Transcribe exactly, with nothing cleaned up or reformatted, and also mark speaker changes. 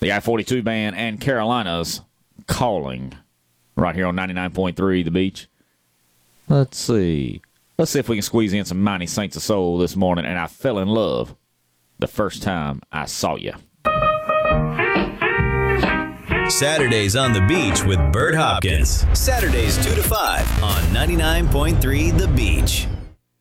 Speaker 1: The I forty-two band and Carolinas calling right here on ninety-nine point three The Beach. Let's see. Let's see if we can squeeze in some Mighty Saints of Soul this morning. And I fell in love the first time I saw you.
Speaker 2: Saturdays on the Beach with Bert Hopkins. Saturdays two to five on ninety-nine point three The Beach.